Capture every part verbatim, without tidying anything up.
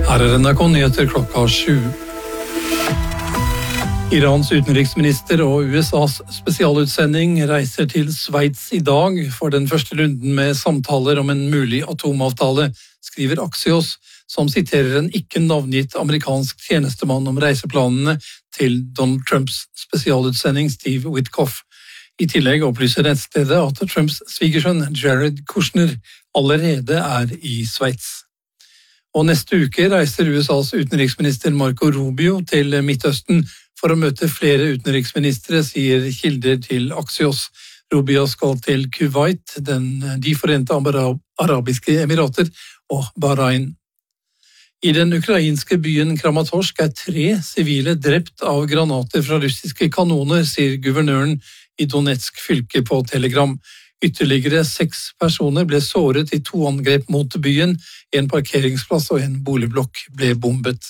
Her er N R K Nyheter klokka sju. Irans utenriksminister og U S A's spesialutsending reiser til Sveits i dag for den første runden med samtaler om en mulig atomavtale, skriver Axios, som siterer en ikke navngitt amerikansk tjenestemann om reiseplanene til Donald Trumps spesialutsending Steve Witkoff. I tillegg opplyser nettstedet at Trumps svigersønn Jared Kushner allerede er i Sveits. Og neste uke reiser U S A's utenriksminister Marco Rubio til Midtøsten for å møte flere utenriksministre, sier kilder til Axios. Rubio skal til Kuwait, den, de forente arabiske emirater og Bahrain. I den ukrainske byen Kramatorsk er tre sivile drept av granater fra russiske kanoner, sier guvernøren i Donetsk fylke på Telegram. Ytterligere seks personer ble såret i to angrep mot byen, en parkeringsplass og en boligblokk ble bombet.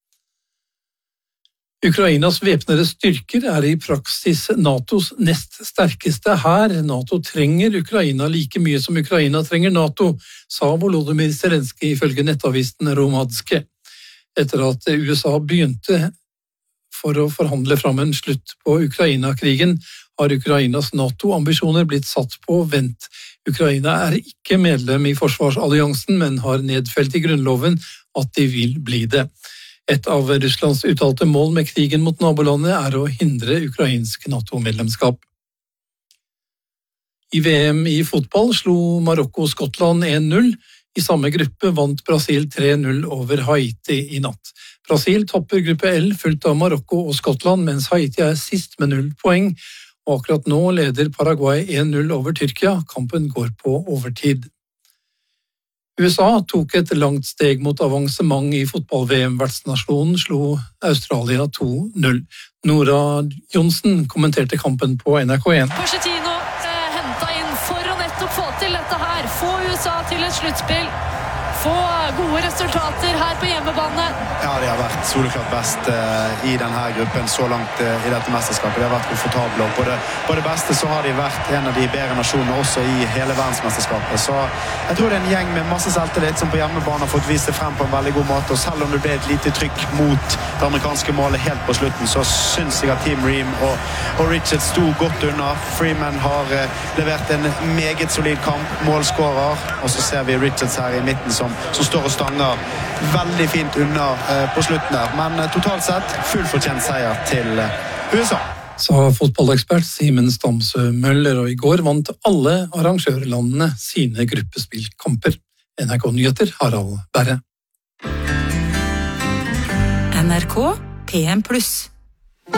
Ukrainas væpnede styrker er i praksis NATOs nest sterkeste hær. NATO trenger Ukraina like mye som Ukraina trenger NATO, sa Volodymyr Zelenskyj ifølge nettavisen Hromadske. Etter at U S A begynte for å forhandle fram en slutt på Ukraina-krigen, har Ukrainas NATO-ambisjoner blitt satt på vent. Ukraina er ikke medlem i forsvarsalliansen, men har nedfelt i grunnloven at de vil bli det. Et av Russlands uttalte mål med krigen mot nabolandet er å hindre ukrainsk NATO-medlemskap. I V M i fotball slo Marokko Skottland en null. I samme gruppe vant Brasil tre null over Haiti i natt. Brasil topper gruppe L, fulgt av Marokko og Skottland, mens Haiti er sist med null poeng. Og akkurat nå leder Paraguay en null over Tyrkia. Kampen går på overtid. U S A tok et langt steg mot avansement i fotball-V M-vertsnasjonen, slo Australia to null. Nora Johnsen kommenterte kampen på N R K én. Pochettino eh, hentet inn for å nettopp få til dette her. Få U S A til et sluttspill. Få gode resultater her på hjemmebane. Ja, de har vært soleklart best uh, i denne gruppen så langt uh, i dette mesterskapet. De har vært komfortable, og på det, på det beste så har de vært en av de bedre nasjonene også i hele verdensmesterskapet. Så jeg tror det er en gjeng med masse selvtillit som på hjemmebane har fått vist det frem på en veldig god måte, og selv om det ble et lite trykk mot det amerikanske målet helt på slutten, så synes jeg at Team Ream og, og Richard sto godt unna. Freeman har uh, levert en meget solid kamp, målskårer, og så ser vi Richards her i midten som som står og stanger veldig fint unna eh, på slutten der. Men eh, totalt sett full fortjent seier til eh, U S A. Sa fotballekspert Simen Stamsø Møller, og i går vant alle arrangørlandene sine gruppespillkamper. N R K Nyheter, Harald Berre. N R K P M pluss